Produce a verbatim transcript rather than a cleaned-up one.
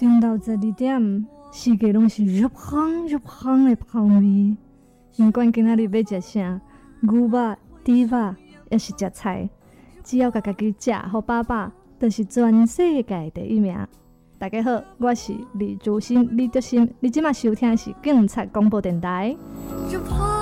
顶到十二点，世界拢是热香热香的香味。不管今仔日要食啥，牛肉、猪肉，还是食菜，只要甲家己食好饱饱，就是全世界第一名。大家好，我是李竹心、李德心，你即马收听的是警察广播电台。